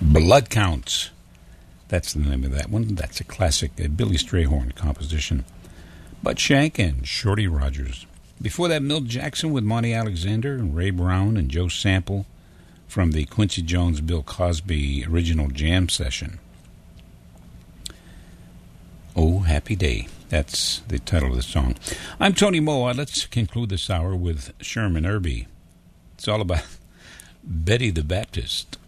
Blood Counts. That's the name of that one. That's a classic Billy Strayhorn composition. Bud Shank and Shorty Rogers. Before that, Milt Jackson with Monty Alexander and Ray Brown and Joe Sample from the Quincy Jones Bill Cosby original jam session. Oh, Happy Day. That's the title of the song. I'm Tony Moa. Let's conclude this hour with Sherman Irby. It's all about Betty the Baptist.